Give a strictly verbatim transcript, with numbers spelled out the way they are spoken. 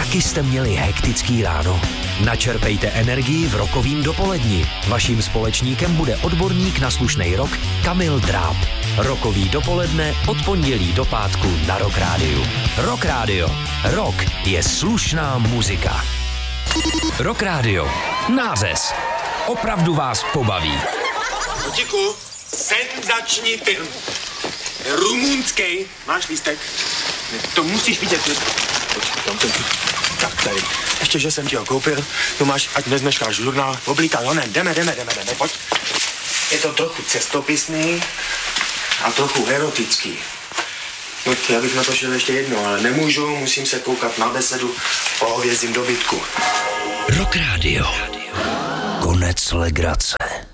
Taky jste měli hektický ráno? Načerpejte energii v rokovým dopoledni. Vaším společníkem bude odborník na slušnej rock Kamil Dráb. Rokový dopoledne od pondělí do pátku na Rock Rádiu. Rock Rádio. Rock je slušná muzika. Rock Rádio. Nářez. Opravdu vás pobaví. Kotíku, senzační film. Rumunský. Máš lístek? To musíš vidět. Počkej, tam ten... Tak tady. Ještě, že jsem ti ho koupil. Tu máš, ať nezneškáš žurnál. Oblíkal honem. Jdeme, jdeme, jdeme, jdeme. Pojď. Je to trochu cestopisný a trochu erotický. No, já bych na to šel ještě jedno, ale nemůžu. Musím se koukat na besedu o hovězím dobytku. Rock Rádio. Konec legrace.